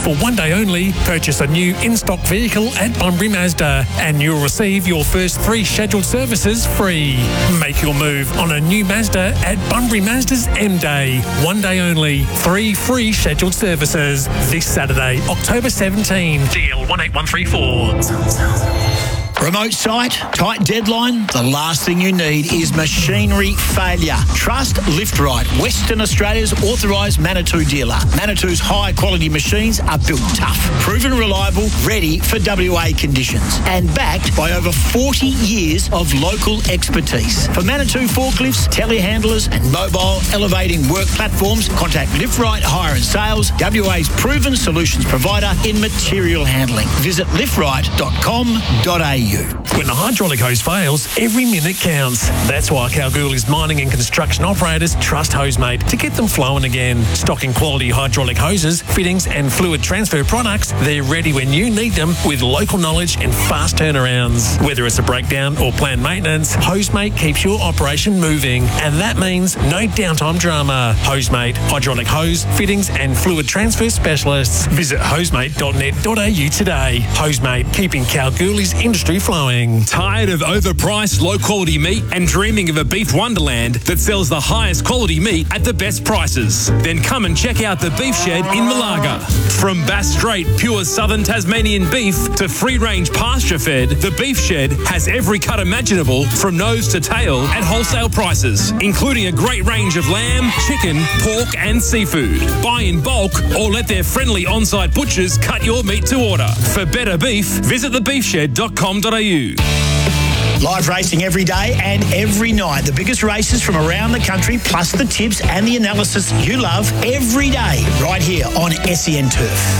For one day only, purchase a new in-stock vehicle at Bunbury Mazda and you'll receive your first 3 scheduled services free. Make your move on a new Mazda at Bunbury Mazda's M-Day. One day only, 3 free scheduled services. This Saturday, October 17. DL 18134. Remote site, tight deadline. The last thing you need is machinery failure. Trust Lift Right, Western Australia's authorised Manitou dealer. Manitou's high-quality machines are built tough, proven reliable, ready for WA conditions, and backed by over 40 years of local expertise. For Manitou forklifts, telehandlers, and mobile elevating work platforms, contact Lift Right Hire and Sales, WA's proven solutions provider in material handling. Visit liftright.com.au. When the hydraulic hose fails, every minute counts. That's why Kalgoorlie's mining and construction operators trust Hosemate to get them flowing again. Stocking quality hydraulic hoses, fittings and fluid transfer products, they're ready when you need them with local knowledge and fast turnarounds. Whether it's a breakdown or planned maintenance, Hosemate keeps your operation moving, and that means no downtime drama. Hosemate, hydraulic hose, fittings and fluid transfer specialists. Visit hosemate.net.au today. Hosemate, keeping Kalgoorlie's industry flowing. Tired of overpriced, low-quality meat and dreaming of a beef wonderland that sells the highest quality meat at the best prices? Then come and check out the Beef Shed in Malaga. From Bass Strait pure southern Tasmanian beef to free-range pasture-fed, the Beef Shed has every cut imaginable from nose to tail at wholesale prices, including a great range of lamb, chicken, pork and seafood. Buy in bulk or let their friendly on-site butchers cut your meat to order. For better beef, visit thebeefshed.com.au. Live racing every day and every night. The biggest races from around the country, plus the tips and the analysis you love every day, right here on SEN Turf.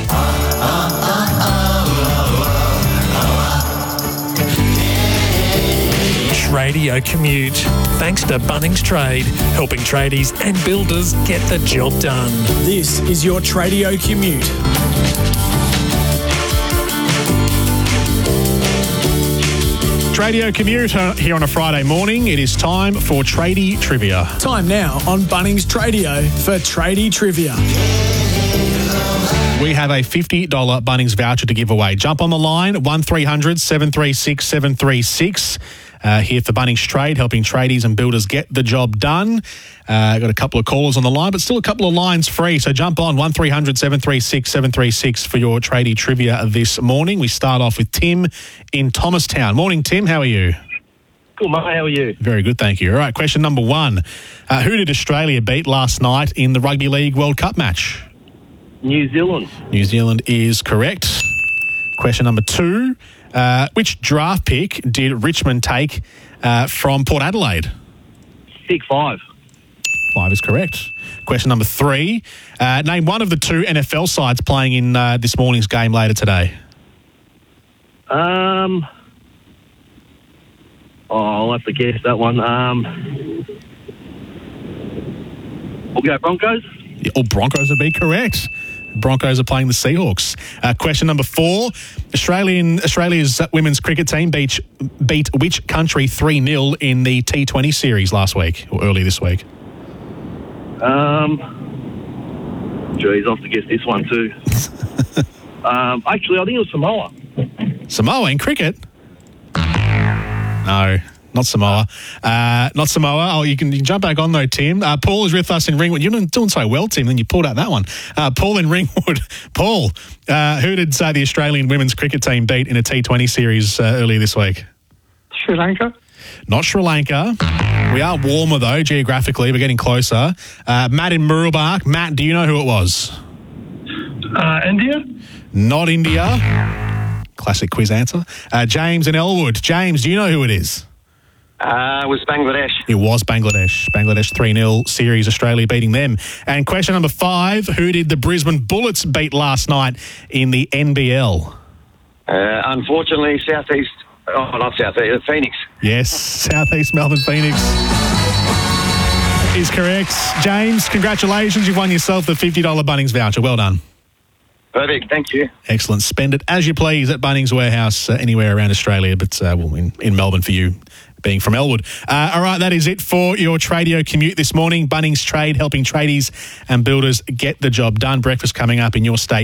Radio Commute. Thanks to Bunnings Trade, helping tradies and builders get the job done. This is your Tradio Commute. Radio Commute here on a Friday morning. It is time for Tradie Trivia. Time now on Bunnings Tradio for Tradie Trivia. We have a $50 Bunnings voucher to give away. Jump on the line, 1300 736 736. Here for Bunnings Trade, helping tradies and builders get the job done. Got a couple of callers on the line, but still a couple of lines free. So jump on 1300 736 736 for your tradie trivia this morning. We start off with Tim in Thomastown. Morning, Tim. How are you? Good, mate. How are you? Very good, thank you. All right, question number 1. Who did Australia beat last night in the Rugby League World Cup match? New Zealand. New Zealand is correct. Question number 2. Which draft pick did Richmond take from Port Adelaide? Pick 5. 5 is correct. Question number 3. Name one of the 2 NFL sides playing in this morning's game later today. I'll have to guess that one. We'll go Broncos. Yeah, Broncos would be correct. Broncos are playing the Seahawks. Question number 4. Australia's women's cricket team beat which country 3-0 in the T20 series last week, or early this week? I'll have to guess this one too. Actually, I think it was Samoa. Samoa in cricket? No. Not Samoa. Not Samoa. Oh, you can jump back on though, Tim. Paul is with us in Ringwood. You're doing so well, Tim, then you pulled out that one. Paul in Ringwood. Paul, who did the Australian women's cricket team beat in a T20 series earlier this week? Sri Lanka. Not Sri Lanka. We are warmer though, geographically. We're getting closer. Matt in Muralbark. Matt, do you know who it was? India. Not India. Classic quiz answer. James in Elwood. James, do you know who it is? It was Bangladesh. It was Bangladesh. Bangladesh 3-0 series, Australia beating them. And question number 5, who did the Brisbane Bullets beat last night in the NBL? Unfortunately, Phoenix. Yes, Southeast Melbourne Phoenix is correct. James, congratulations. You've won yourself the $50 Bunnings voucher. Well done. Perfect, thank you. Excellent. Spend it as you please at Bunnings Warehouse anywhere around Australia, but in Melbourne for you, being from Elwood. All right, that is it for your Tradio Commute this morning. Bunnings Trade, helping tradies and builders get the job done. Breakfast coming up in your state.